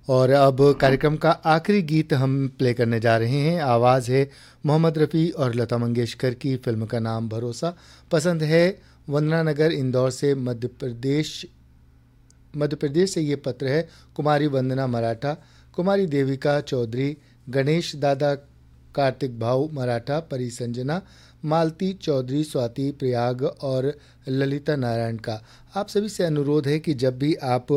और अब कार्यक्रम का आखिरी गीत हम प्ले करने जा रहे हैं। आवाज़ है मोहम्मद रफ़ी और लता मंगेशकर की। फिल्म का नाम भरोसा। पसंद है वंदना नगर इंदौर से मध्य प्रदेश से ये पत्र है कुमारी वंदना मराठा, कुमारी देविका चौधरी, गणेश दादा, कार्तिक भाऊ मराठा, परी संजना, मालती चौधरी, स्वाति प्रयाग और ललिता नारायण का। आप सभी से अनुरोध है कि जब भी आप